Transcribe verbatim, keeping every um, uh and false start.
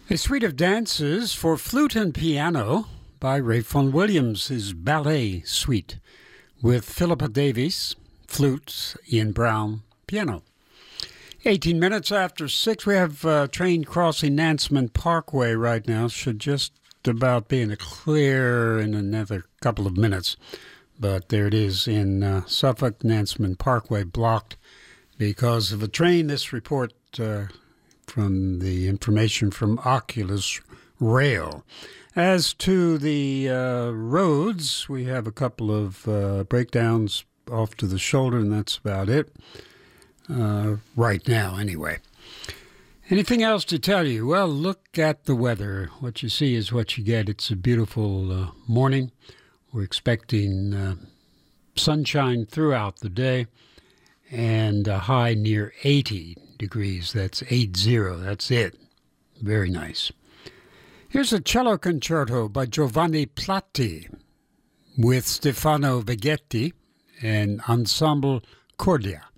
A suite of dances for flute and piano by Ray Vaughan Williams, his ballet suite, with Philippa Davies, flute, Ian Brown, piano. eighteen minutes after six, we have uh, train crossing Nansemond Parkway right now. Should just about be in the clear in another couple of minutes. But there it is in uh, Suffolk, Nansemond Parkway, blocked because of a train. This report uh, from the information from Oculus Rail. As to the uh, roads, we have a couple of uh, breakdowns off to the shoulder, and that's about it. Uh, right now, anyway. Anything else to tell you? Well, look at the weather. What you see is what you get. It's a beautiful uh, morning. We're expecting uh, sunshine throughout the day and a high near eighty degrees. That's eight zero. That's it. Very nice. Here's a cello concerto by Giovanni Platti with Stefano Vegetti and Ensemble Cordia.